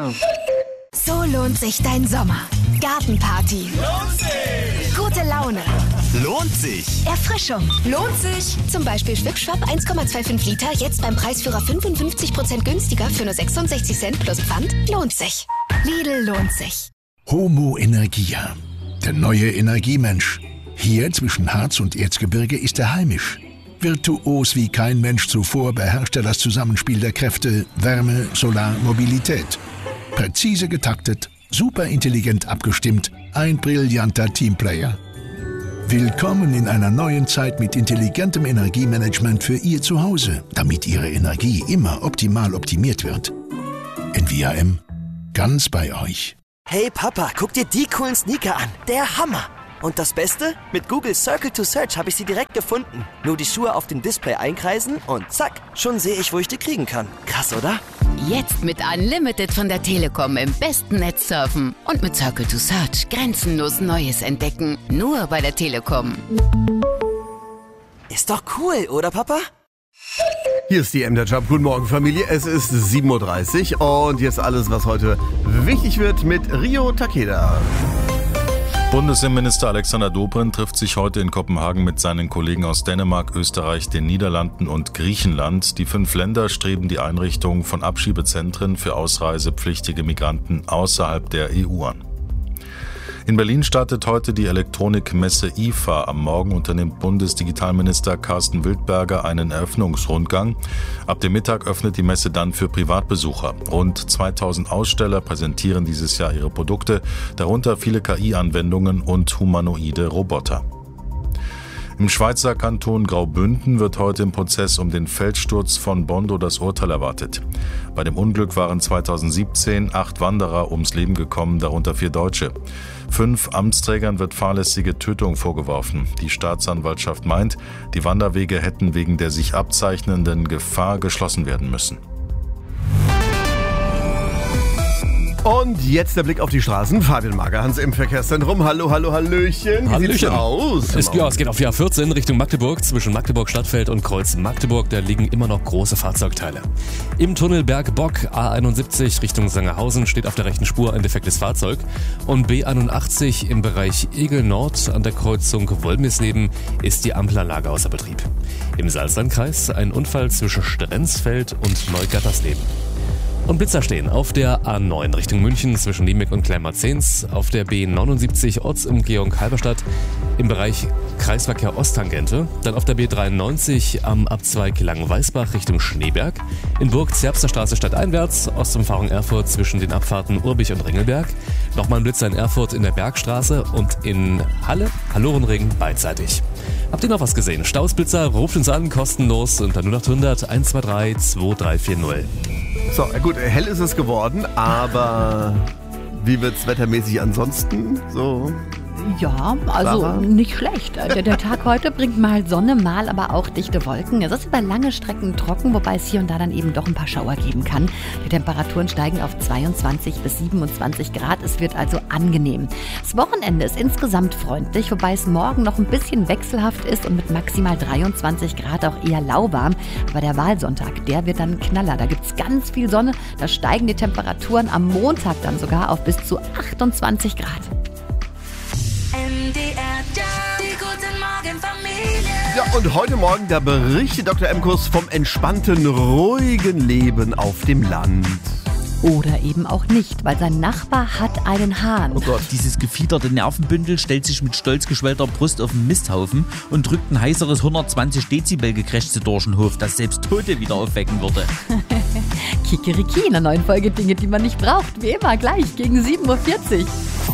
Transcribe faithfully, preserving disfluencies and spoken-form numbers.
So lohnt sich dein Sommer. Gartenparty. Lohnt sich! Gute Laune. Lohnt sich! Erfrischung. Lohnt sich. Zum Beispiel Schwipschwapp eins Komma fünfundzwanzig Liter, jetzt beim Preisführer fünfundfünfzig Prozent günstiger für nur sechsundsechzig Cent plus Pfand. Lohnt sich. Lidl lohnt sich. Homo Energia. Der neue Energiemensch. Hier zwischen Harz und Erzgebirge ist er heimisch. Virtuos wie kein Mensch zuvor beherrscht er das Zusammenspiel der Kräfte Wärme, Solar, Mobilität. Präzise getaktet, superintelligent abgestimmt, ein brillanter Teamplayer. Willkommen in einer neuen Zeit mit intelligentem Energiemanagement für Ihr Zuhause, damit Ihre Energie immer optimal optimiert wird. N V I M, ganz bei euch. Hey Papa, guck dir die coolen Sneaker an. Der Hammer! Und das Beste? Mit Google Circle to Search habe ich sie direkt gefunden. Nur die Schuhe auf dem Display einkreisen und zack, schon sehe ich, wo ich die kriegen kann. Krass, oder? Jetzt mit Unlimited von der Telekom im besten Netz surfen und mit Circle to Search grenzenlos Neues entdecken. Nur bei der Telekom. Ist doch cool, oder Papa? Hier ist die M der Job. Guten Morgen, Familie. Es ist sieben Uhr dreißig und jetzt alles, was heute wichtig wird mit Rio Takeda. Bundesinnenminister Alexander Dobrindt trifft sich heute in Kopenhagen mit seinen Kollegen aus Dänemark, Österreich, den Niederlanden und Griechenland. Die fünf Länder streben die Einrichtung von Abschiebezentren für ausreisepflichtige Migranten außerhalb der E U an. In Berlin startet heute die Elektronikmesse I F A. Am Morgen unternimmt Bundesdigitalminister Carsten Wildberger einen Eröffnungsrundgang. Ab dem Mittag öffnet die Messe dann für Privatbesucher. Rund zweitausend Aussteller präsentieren dieses Jahr ihre Produkte, darunter viele K I-Anwendungen und humanoide Roboter. Im Schweizer Kanton Graubünden wird heute im Prozess um den Felssturz von Bondo das Urteil erwartet. Bei dem Unglück waren zweitausendsiebzehn acht Wanderer ums Leben gekommen, darunter vier Deutsche. Fünf Amtsträgern wird fahrlässige Tötung vorgeworfen. Die Staatsanwaltschaft meint, die Wanderwege hätten wegen der sich abzeichnenden Gefahr geschlossen werden müssen. Und jetzt der Blick auf die Straßen. Fabian Magerhans im Verkehrszentrum. Hallo, hallo, hallöchen. Wie Hallöchen. sieht's aus? Es, ja, es geht auf die A vierzehn Richtung Magdeburg. Zwischen Magdeburg-Stadtfeld und Kreuz Magdeburg, da liegen immer noch große Fahrzeugteile. Im Tunnel Berg-Bock A einundsiebzig Richtung Sangerhausen steht auf der rechten Spur ein defektes Fahrzeug. Und B einundachtzig im Bereich Egel Nord an der Kreuzung Wollmisleben ist die Ampelanlage außer Betrieb. Im Salzlandkreis ein Unfall zwischen Strenzfeld und Neugattersleben. Und Blitzer stehen auf der A neun Richtung München zwischen Niemek und Kleinmarzens, auf der B neunundsiebzig Ortsumgehung Halberstadt im Bereich Kreisverkehr Osttangente, dann auf der B dreiundneunzig am Abzweig Langenweißbach Richtung Schneeberg, in Burg-Zerbster Straße stadteinwärts, Ostumfahrung Erfurt zwischen den Abfahrten Urbich und Ringelberg, nochmal ein Blitzer in Erfurt in der Bergstraße und in Halle, Hallorenring beidseitig. Habt ihr noch was gesehen? Stausblitzer, ruft uns an, kostenlos unter null acht hundert eins zwei drei zwei drei vier null. So, gut, hell ist es geworden, aber wie wird's wettermäßig ansonsten so? Ja, also Sarah? nicht schlecht. Der, der Tag heute bringt mal Sonne, mal aber auch dichte Wolken. Es ist über lange Strecken trocken, wobei es hier und da dann eben doch ein paar Schauer geben kann. Die Temperaturen steigen auf zweiundzwanzig bis siebenundzwanzig Grad. Es wird also angenehm. Das Wochenende ist insgesamt freundlich, wobei es morgen noch ein bisschen wechselhaft ist und mit maximal dreiundzwanzig Grad auch eher lauwarm. Aber der Wahlsonntag, der wird dann ein Knaller. Da gibt es ganz viel Sonne. Da steigen die Temperaturen am Montag dann sogar auf bis zu achtundzwanzig Grad. M D R Job, die guten Morgen Familie. Ja, und heute Morgen, da berichtet Doktor Emkus vom entspannten, ruhigen Leben auf dem Land. Oder eben auch nicht, weil sein Nachbar hat einen Hahn. Oh Gott, dieses gefiederte Nervenbündel stellt sich mit stolz geschwellter Brust auf den Misthaufen und drückt ein heißeres hundertzwanzig Dezibel Gekrächze durch den Hof, das selbst Tote wieder aufwecken würde. Kikeriki in einer neuen Folge Dinge, die man nicht braucht. Wie immer gleich gegen sieben Uhr vierzig.